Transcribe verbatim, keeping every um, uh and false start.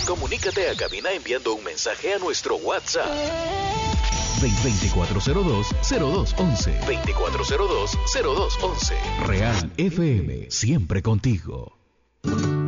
Comunícate a cabina enviando un mensaje a nuestro WhatsApp. veinticuatro cero dos, cero dos once. veinticuatro cero dos, cero dos once. Real F M, siempre contigo.